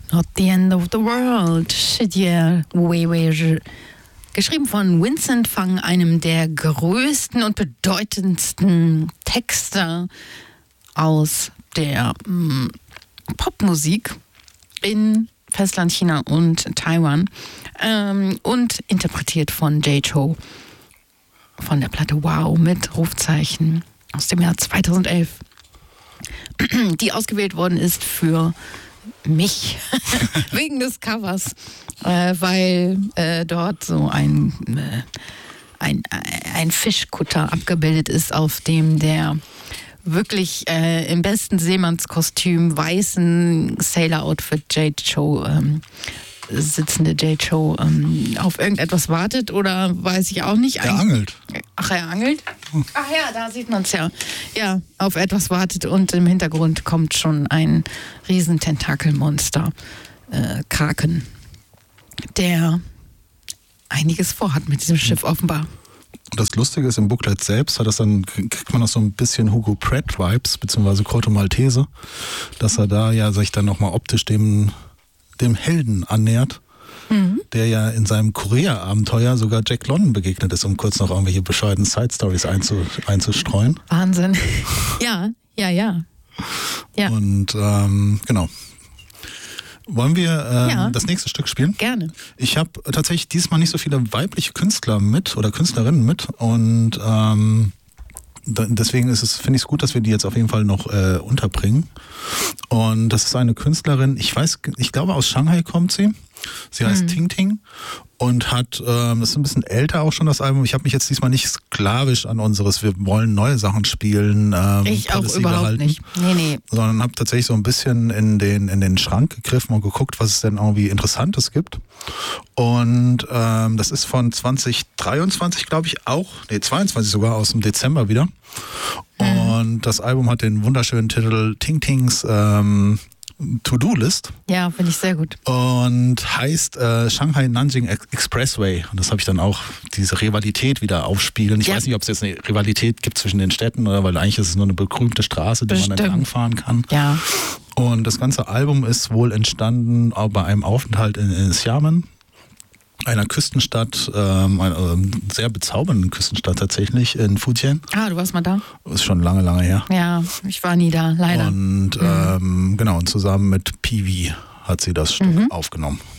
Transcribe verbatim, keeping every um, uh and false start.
Not the End of the World, Shijie Weiwei. Geschrieben von Vincent Fang, einem der größten und bedeutendsten Texter aus der mm, Popmusik in Festlandchina und Taiwan, ähm, und interpretiert von Jay Chou von der Platte Wow mit Rufzeichen aus dem Jahr zweitausendelf, die ausgewählt worden ist für mich wegen des Covers, äh, weil äh, dort so ein, äh, ein, ein Fischkutter abgebildet ist, auf dem der wirklich äh, im besten Seemannskostüm, weißen Sailor-Outfit Jay Chou, ähm, sitzende Jay Chou ähm, auf irgendetwas wartet, oder weiß ich auch nicht. Er angelt. Ach, er angelt? Ach ja, da sieht man es ja. Ja, auf etwas wartet, und im Hintergrund kommt schon ein riesen Tentakelmonster, äh, Kraken, der einiges vorhat mit diesem Schiff offenbar. Das Lustige ist, im Booklet selbst hat das dann, kriegt man noch so ein bisschen Hugo Pratt-Vibes, beziehungsweise Corto Maltese, dass er da ja sich dann nochmal optisch dem, dem Helden annähert, mhm. der ja in seinem Korea-Abenteuer sogar Jack London begegnet ist, um kurz noch irgendwelche bescheuerten Side-Stories einzu, einzustreuen. Wahnsinn. Ja, ja, ja. ja. Und ähm, genau. Wollen wir äh, ja. das nächste Stück spielen? Gerne. Ich habe tatsächlich diesmal nicht so viele weibliche Künstler mit oder Künstlerinnen mit, und ähm, da, deswegen ist es, finde ich es gut, dass wir die jetzt auf jeden Fall noch äh, unterbringen. Und das ist eine Künstlerin, ich weiß, ich glaube aus Shanghai kommt sie. Sie heißt mhm. Ting Ting und hat, ähm, das ist ein bisschen älter auch schon, das Album. Ich habe mich jetzt diesmal nicht sklavisch an unseres, wir wollen neue Sachen spielen, ähm, ich auch Policy überhaupt gehalten, nicht. Nee, nee. Sondern habe tatsächlich so ein bisschen in den, in den Schrank gegriffen und geguckt, was es denn irgendwie Interessantes gibt. Und ähm, das ist von zwanzig dreiundzwanzig, glaube ich, auch, nee, zweiundzwanzig sogar, aus dem Dezember wieder. Mhm. Und das Album hat den wunderschönen Titel Ting Tings ähm, To-Do-List. Ja, finde ich sehr gut. Und heißt äh, Shanghai Nanjing Expressway. Und das habe ich dann auch, diese Rivalität wieder aufspielen. Ich ja. weiß nicht, ob es jetzt eine Rivalität gibt zwischen den Städten, oder, weil eigentlich ist es nur eine begrünte Straße, die Bestimmt. man entlang fahren kann. Ja. Und das ganze Album ist wohl entstanden auch bei einem Aufenthalt in, in Xiamen, einer Küstenstadt, ähm, einer ähm, sehr bezaubernden Küstenstadt tatsächlich, in Fujian. Ah, du warst mal da? Ist schon lange, lange her. Ja, ich war nie da, leider. Und ähm, genau, und zusammen mit Peewee hat sie das Stück mhm. aufgenommen.